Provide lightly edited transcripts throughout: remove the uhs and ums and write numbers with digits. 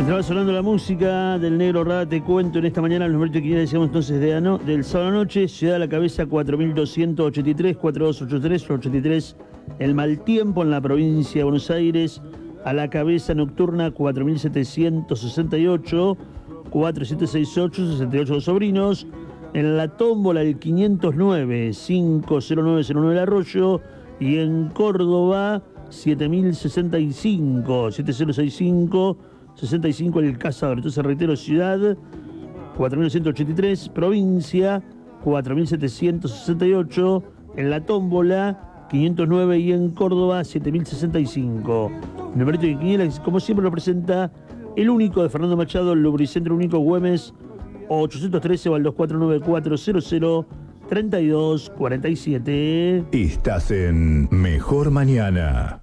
Estaba sonando la música del Negro Rada, te cuento en esta mañana, los numeritos que ya decíamos entonces del sábado noche, Ciudad a la Cabeza 4283, 4283, 83, el mal tiempo en la provincia de Buenos Aires, a la Cabeza nocturna 4768, 4768, 68 Los Sobrinos, en la tómbola el 509, 50909 El Arroyo, y en Córdoba 7065, 7065, 65 el Cazador. Entonces reitero, ciudad 4183, provincia 4768, en la tómbola 509 y en Córdoba 7065. Numerito de quiniela, como siempre lo presenta el único de Fernando Machado, el lubricentro único Güemes, 813 o al 249400 3247. Estás en Mejor Mañana.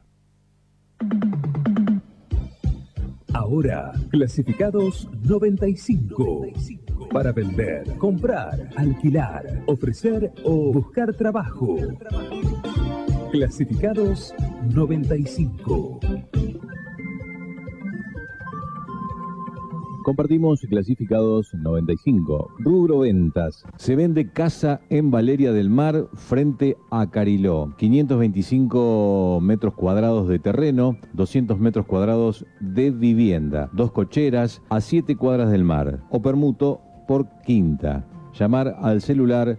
Ahora, clasificados 95. Para vender, comprar, alquilar, ofrecer o buscar trabajo. Clasificados 95. Compartimos clasificados 95. Rubro ventas. Se vende casa en Valeria del Mar frente a Cariló. 525 metros cuadrados de terreno, 200 metros cuadrados de vivienda. 2 cocheras a 7 cuadras del mar. O permuto por quinta. Llamar al celular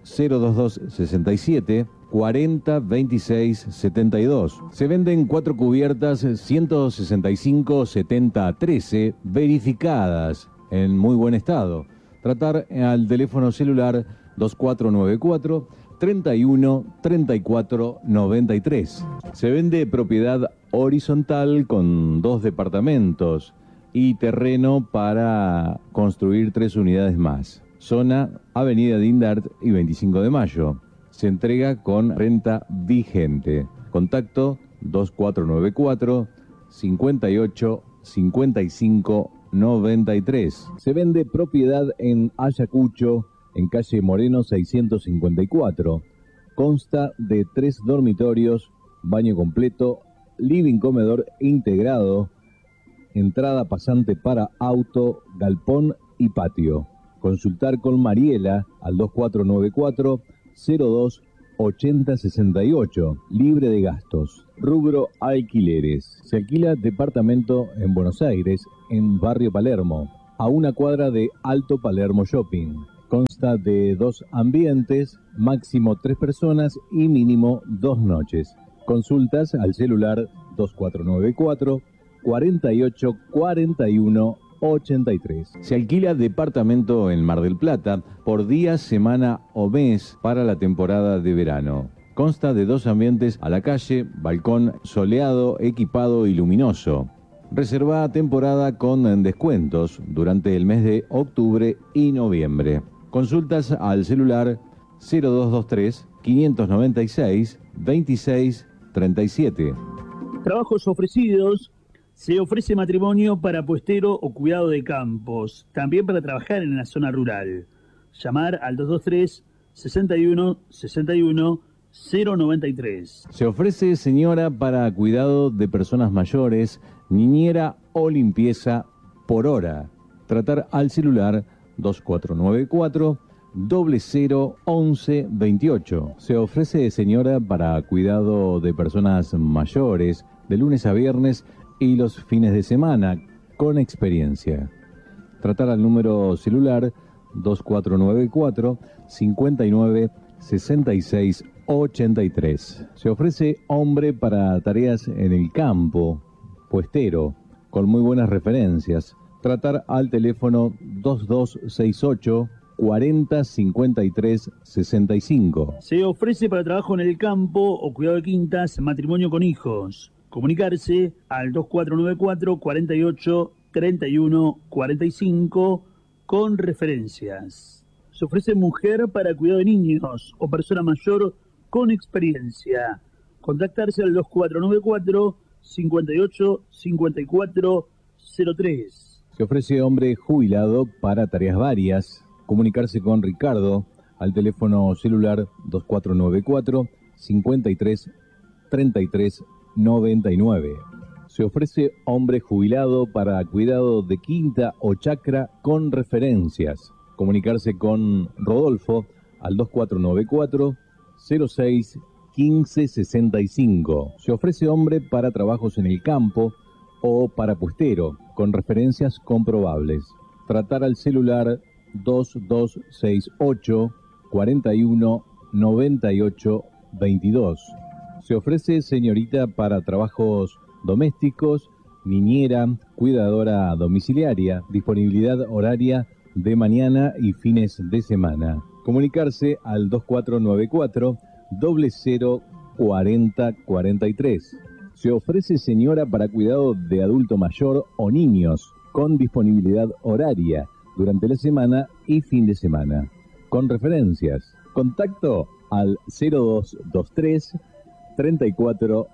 02267 40 26 72. Se venden 4 cubiertas 165 70 13 verificadas en muy buen estado. Tratar al teléfono celular 2494 31 34 93. Se vende propiedad horizontal con 2 departamentos y terreno para construir 3 unidades más. Zona Avenida Dindart y 25 de Mayo. Se entrega con renta vigente. Contacto 2494 58 55 93. Se vende propiedad en Ayacucho, en calle Moreno 654. Consta de 3 dormitorios, baño completo, living comedor integrado, entrada pasante para auto, galpón y patio. Consultar con Mariela al 2494 02 80 68, libre de gastos. Rubro alquileres. Se alquila departamento en Buenos Aires, en Barrio Palermo, a 1 cuadra de Alto Palermo Shopping. Consta de 2 ambientes, máximo 3 personas y mínimo 2 noches. Consultas al celular 2494 48 41 83. Se alquila departamento en Mar del Plata por día, semana o mes para la temporada de verano. Consta de 2 ambientes a la calle, balcón soleado, equipado y luminoso. Reserva temporada con descuentos durante el mes de octubre y noviembre. Consultas al celular 0223 596 26 37. Trabajos ofrecidos. Se ofrece matrimonio para puestero o cuidado de campos, también para trabajar en la zona rural. Llamar al 223 61 61 093. Se ofrece señora para cuidado de personas mayores, niñera o limpieza por hora. Tratar al celular 2494 00 11 28. Se ofrece señora para cuidado de personas mayores de lunes a viernes y los fines de semana, con experiencia. Tratar al número celular 2494 59 66 83. Se ofrece hombre para tareas en el campo, puestero, con muy buenas referencias. Tratar al teléfono 2268 40 53 65. Se ofrece para trabajo en el campo o cuidado de quintas, matrimonio con hijos. Comunicarse al 2494 48 31 45 con referencias. Se ofrece mujer para cuidado de niños o persona mayor con experiencia. Contactarse al 2494 58 54 03. Se ofrece hombre jubilado para tareas varias. Comunicarse con Ricardo al teléfono celular 2494 53 33 99. Se ofrece hombre jubilado para cuidado de quinta o chacra con referencias. Comunicarse con Rodolfo al 2494 06 15 65. Se ofrece hombre para trabajos en el campo o para puestero con referencias comprobables. Tratar al celular 2268 41 98 22. Se ofrece señorita para trabajos domésticos, niñera, cuidadora domiciliaria, disponibilidad horaria de mañana y fines de semana. Comunicarse al 2494 00 40 43. Se ofrece señora para cuidado de adulto mayor o niños, con disponibilidad horaria durante la semana y fin de semana. Con referencias. Contacto al 0223 34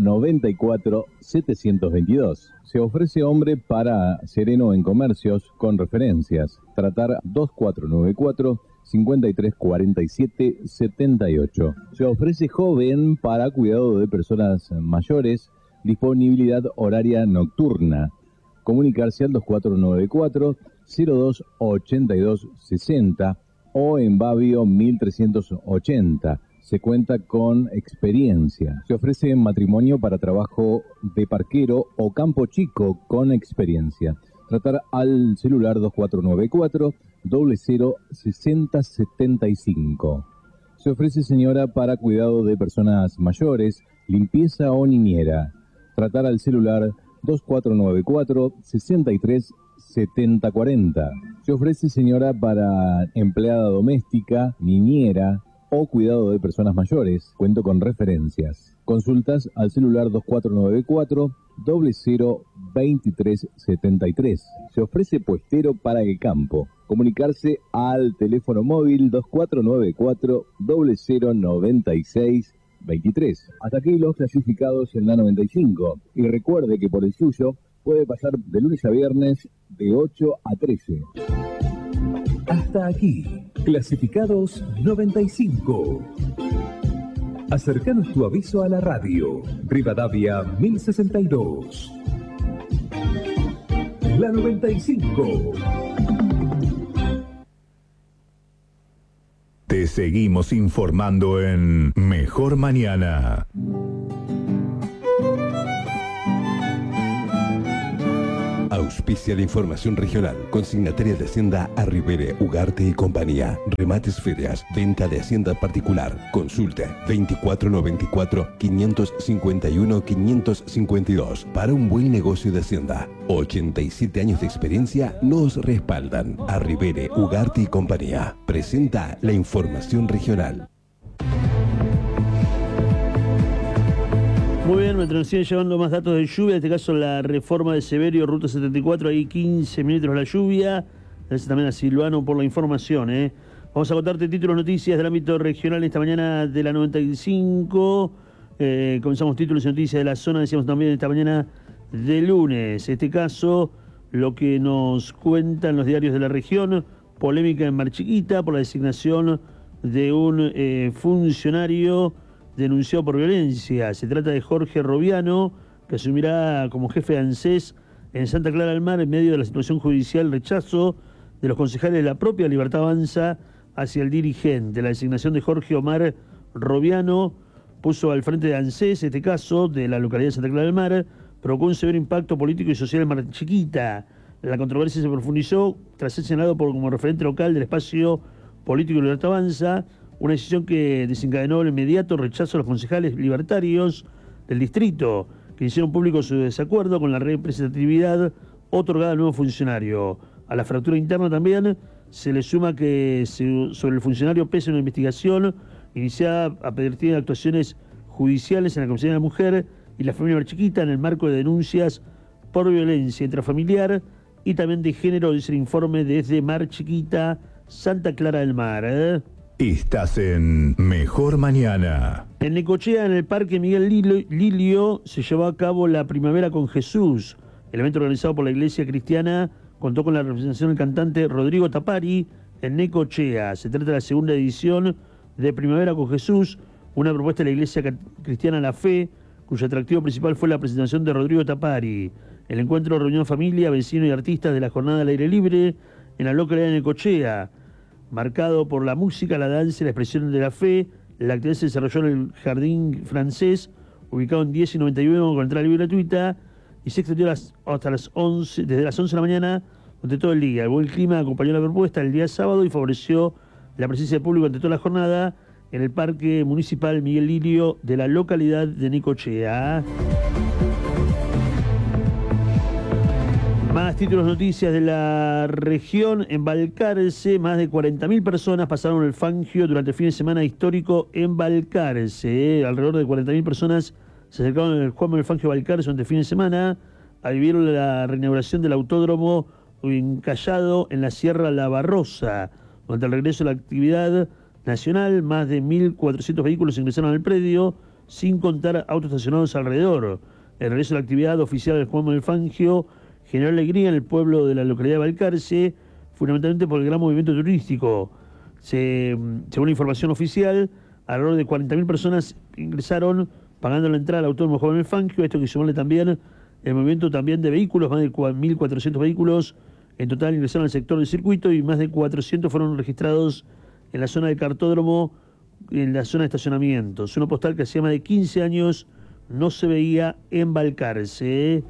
94 722. Se ofrece hombre para sereno en comercios con referencias. Tratar 2494 53 47 78. Se ofrece joven para cuidado de personas mayores, disponibilidad horaria nocturna. Comunicarse al 2494 02 82 60 o en Babio 1380. Se cuenta con experiencia. Se ofrece matrimonio para trabajo de parquero o campo chico con experiencia. Tratar al celular 2494 00 60 75. Se ofrece señora para cuidado de personas mayores, limpieza o niñera. Tratar al celular 2494 63 70 40. Se ofrece señora para empleada doméstica, niñera o cuidado de personas mayores. Cuento con referencias. Consultas al celular 2494 00 23 73. Se ofrece puestero para el campo. Comunicarse al teléfono móvil 2494 00 96 23. Hasta aquí los clasificados en la 95. Y recuerde que por el suyo puede pasar de lunes a viernes de 8 a 13. Hasta aquí, clasificados 95. Acercanos tu aviso a la radio. Rivadavia 1062. La 95. Te seguimos informando en Mejor Mañana. Auspicia la información regional. Consignataria de Hacienda Arribere, Ugarte y Compañía. Remates ferias. Venta de Hacienda particular. Consulte 2494 551 552. Para un buen negocio de Hacienda. 87 años de experiencia nos respaldan. Arribere, Ugarte y Compañía. Presenta la información regional. Muy bien, me siguen llevando más datos de lluvia, en este caso la reforma de Severio, Ruta 74, ahí 15 minutos la lluvia. Gracias también a Silvano por la información. Vamos a contarte títulos, noticias del ámbito regional esta mañana de la 95. Comenzamos títulos y noticias de la zona, decíamos también esta mañana de lunes. En este caso, lo que nos cuentan los diarios de la región, polémica en Mar Chiquita por la designación de un funcionario denunciado por violencia. Se trata de Jorge Robiano, que asumirá como jefe de ANSES en Santa Clara del Mar en medio de la situación judicial, rechazo de los concejales de la propia Libertad Avanza hacia el dirigente. La designación de Jorge Omar Robiano puso al frente de ANSES, en este caso de la localidad de Santa Clara del Mar, provocó un severo impacto político y social en Mar Chiquita. La controversia se profundizó tras ser señalado como referente local del espacio político de Libertad Avanza, una decisión que desencadenó el inmediato rechazo a los concejales libertarios del distrito, que hicieron público su desacuerdo con la representatividad otorgada al nuevo funcionario. A la fractura interna también se le suma que sobre el funcionario pesa una investigación iniciada a partir de actuaciones judiciales en la Comisaría de la Mujer y la familia Mar Chiquita en el marco de denuncias por violencia intrafamiliar y también de género, dice el informe desde Mar Chiquita, Santa Clara del Mar. Estás en Mejor Mañana. En Necochea, en el Parque Miguel Lilio, se llevó a cabo la Primavera con Jesús. El evento organizado por la Iglesia Cristiana contó con la representación del cantante Rodrigo Tapari en Necochea. Se trata de la segunda edición de Primavera con Jesús, una propuesta de la Iglesia Cristiana La Fe, cuyo atractivo principal fue la presentación de Rodrigo Tapari. El encuentro reunió familia, vecinos y artistas de la jornada al aire libre en la localidad de Necochea, marcado por la música, la danza y la expresión de la fe. La actividad se desarrolló en el Jardín Francés, ubicado en 10 y 91, con entrada libre y gratuita, y se extendió hasta las 11, desde las 11 de la mañana, durante todo el día. El buen clima acompañó la propuesta el día sábado y favoreció la presencia de público durante toda la jornada en el Parque Municipal Miguel Lirio de la localidad de Necochea. Más títulos, noticias de la región. En Balcarce, más de 40.000 personas pasaron el Fangio durante el fin de semana histórico en Balcarce. Alrededor de 40.000 personas se acercaron al Juan Manuel Fangio Balcarce durante el fin de semana a vivir la reinauguración del autódromo encallado en la Sierra La Barrosa. Durante el regreso de la actividad nacional, más de 1.400 vehículos ingresaron al predio, sin contar autos estacionados alrededor. El regreso de la actividad oficial del Juan Manuel Fangio generó alegría en el pueblo de la localidad de Balcarce, fundamentalmente por el gran movimiento turístico. Según la información oficial, alrededor de 40.000 personas ingresaron pagando la entrada al autódromo Juan Manuel Fangio. Esto que sumarle también el movimiento también de vehículos, más de 1.400 vehículos en total ingresaron al sector del circuito y más de 400 fueron registrados en la zona del cartódromo, en la zona de estacionamiento. Zona postal que hacía más de 15 años no se veía en Balcarce.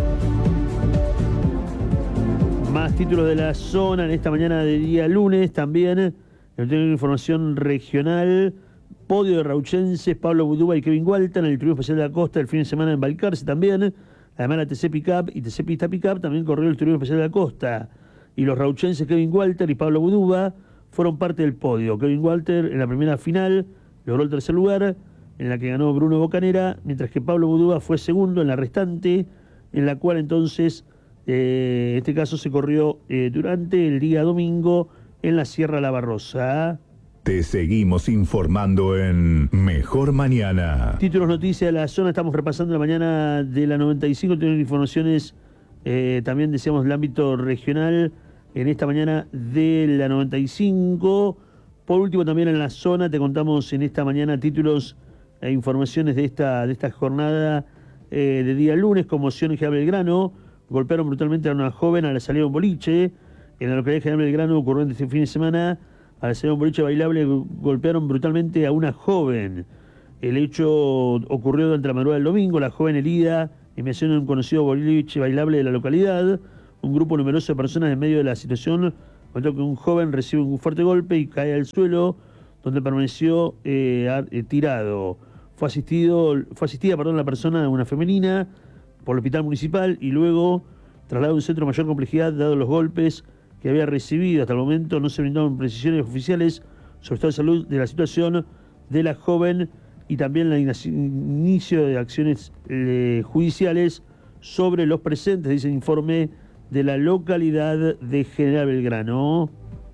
Más títulos de la zona en esta mañana de día lunes también. Tengo información regional. Podio de rauchenses, Pablo Budúa y Kevin Walter en el Triunfo Especial de la Costa el fin de semana en Balcarce también. Además la TC Pickup y TC Pista Pickup también corrió el Triunfo Especial de la Costa. Y los rauchenses Kevin Walter y Pablo Budúa fueron parte del podio. Kevin Walter en la primera final logró el tercer lugar, en la que ganó Bruno Bocanera, mientras que Pablo Budúa fue segundo en la restante, en la cual entonces este caso se corrió durante el día domingo en la Sierra La Barrosa. Te seguimos informando en Mejor Mañana. Títulos, noticias de la zona. Estamos repasando la mañana de la 95. Tenemos informaciones, también decíamos, del ámbito regional en esta mañana de la 95. Por último, también en la zona, te contamos en esta mañana títulos e informaciones de esta jornada de día lunes. Conmoción en General Belgrano. Golpearon brutalmente a una joven a la salida de un boliche. En la localidad de General Belgrano ocurrió este fin de semana. A la salida de un boliche bailable golpearon brutalmente a una joven. El hecho ocurrió durante la madrugada del domingo. La joven herida inmersión en un conocido boliche bailable de la localidad. Un grupo numeroso de personas en medio de la situación contó que un joven recibe un fuerte golpe y cae al suelo, donde permaneció tirado. Fue asistida la persona, una femenina, por el hospital municipal y luego trasladado a un centro de mayor complejidad, dado los golpes que había recibido. Hasta el momento no se brindaron precisiones oficiales sobre el estado de salud de la situación de la joven y también el inicio de acciones judiciales sobre los presentes, dice el informe de la localidad de General Belgrano.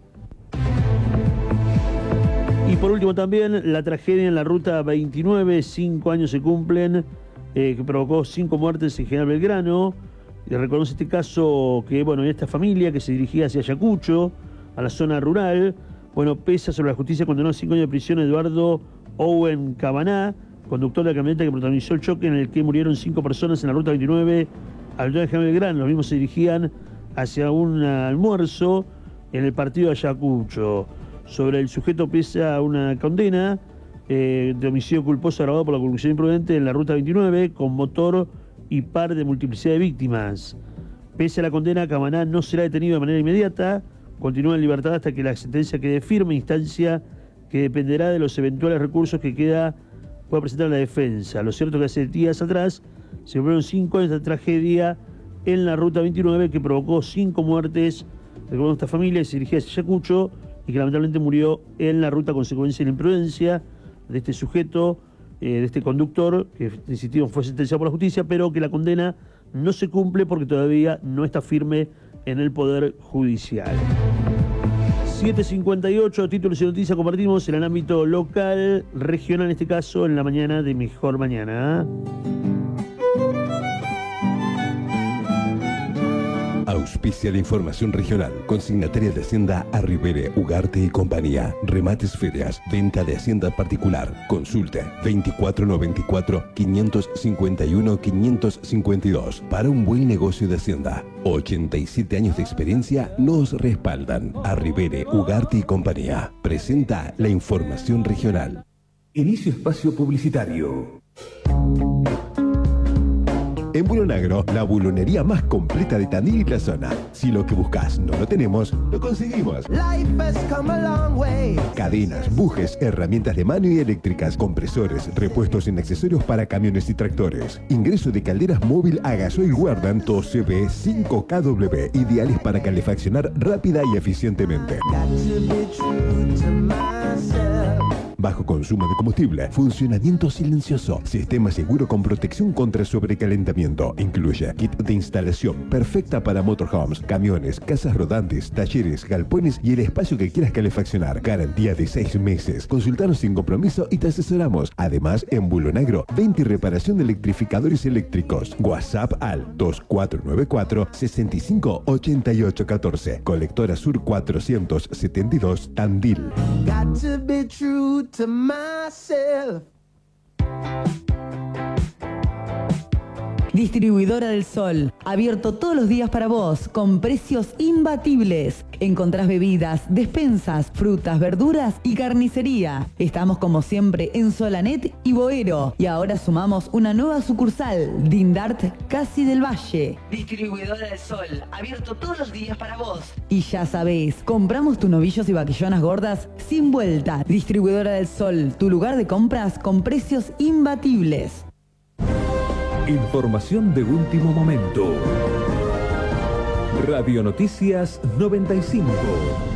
Y por último también la tragedia en la ruta 29, 5 años se cumplen, que provocó 5 muertes en General Belgrano. Y reconoce este caso que, bueno, esta familia que se dirigía hacia Ayacucho, a la zona rural, bueno, pesa sobre la justicia, condenó 5 años de prisión a Eduardo Owen Cabaná, conductor de la camioneta que protagonizó el choque en el que murieron 5 personas en la ruta 29, al de General Belgrano. Los mismos se dirigían hacia un almuerzo en el partido de Ayacucho. Sobre el sujeto pesa una condena de homicidio culposo agravado por la conducción imprudente en la ruta 29, con motor y par de multiplicidad de víctimas. Pese a la condena, Cabaná no será detenido de manera inmediata, continúa en libertad hasta que la sentencia quede firme, instancia que dependerá de los eventuales recursos que pueda presentar la defensa. Lo cierto es que hace días atrás se cumplieron 5 años de tragedia en la ruta 29 que provocó 5 muertes de esta familia que se dirigía hacia Ayacucho y que lamentablemente murió en la ruta a consecuencia de la imprudencia de este sujeto, de este conductor, que insistió, fue sentenciado por la justicia, pero que la condena no se cumple porque todavía no está firme en el Poder Judicial. 7:58, títulos y noticias compartimos en el ámbito local, regional en este caso, en la mañana de Mejor Mañana. Auspicia la información regional. Consignataria de Hacienda Arribere, Ugarte y compañía. Remates Ferias. Venta de Hacienda particular. Consulte 2494-551-552. Para un buen negocio de Hacienda. 87 años de experiencia nos respaldan. Arribere, Ugarte y compañía. Presenta la información regional. Inicio espacio publicitario. En Bulonagro, la bulonería más completa de Tandil y la zona. Si lo que buscas no lo tenemos, lo conseguimos. Cadenas, bujes, herramientas de mano y eléctricas, compresores, repuestos en accesorios para camiones y tractores. Ingreso de calderas móvil a gasoil Wardan 2CB 5kW, ideales para calefaccionar rápida y eficientemente. Bajo consumo de combustible, funcionamiento silencioso, sistema seguro con protección contra sobrecalentamiento. Incluye kit de instalación perfecta para motorhomes, camiones, casas rodantes, talleres, galpones y el espacio que quieras calefaccionar. Garantía de 6 meses. Consultanos sin compromiso y te asesoramos. Además, en Bulonagro, 20 reparación de electrificadores eléctricos. WhatsApp al 2494-658814. Colectora Sur 472, Tandil. Got to be true to myself. Distribuidora del Sol, abierto todos los días para vos, con precios imbatibles. Encontrás bebidas, despensas, frutas, verduras y carnicería. Estamos como siempre en Solanet y Boero. Y ahora sumamos una nueva sucursal, Dindart Casi del Valle. Distribuidora del Sol, abierto todos los días para vos. Y ya sabés, compramos tus novillos y vaquillonas gordas sin vuelta. Distribuidora del Sol, tu lugar de compras con precios imbatibles. Información de último momento. Radio Noticias 95.